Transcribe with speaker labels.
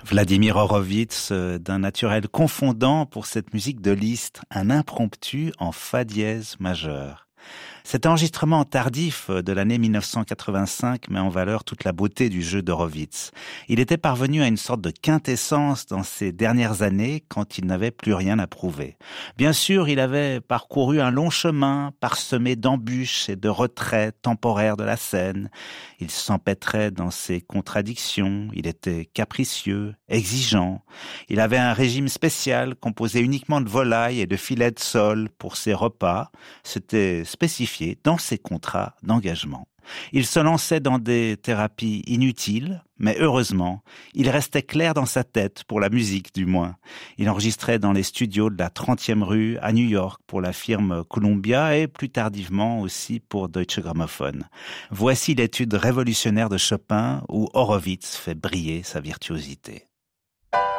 Speaker 1: Vladimir Horowitz, d'un naturel confondant pour cette musique de Liszt, un impromptu en fa dièse majeur. Cet enregistrement tardif de l'année 1985 met en valeur toute la beauté du jeu d'Horowitz. Il était parvenu à une sorte de quintessence dans ces dernières années quand il n'avait plus rien à prouver. Bien sûr, il avait parcouru un long chemin parsemé d'embûches et de retraits temporaires de la scène. Il s'empêtrait dans ses contradictions, il était capricieux, exigeant. Il avait un régime spécial composé uniquement de volailles et de filets de sole pour ses repas. C'était spécifié dans ses contrats d'engagement. Il se lançait dans des thérapies inutiles, mais heureusement, il restait clair dans sa tête, pour la musique du moins. Il enregistrait dans les studios de la 30e rue à New York pour la firme Columbia et plus tardivement aussi pour Deutsche Grammophon. Voici l'étude révolutionnaire de Chopin où Horowitz fait briller sa virtuosité.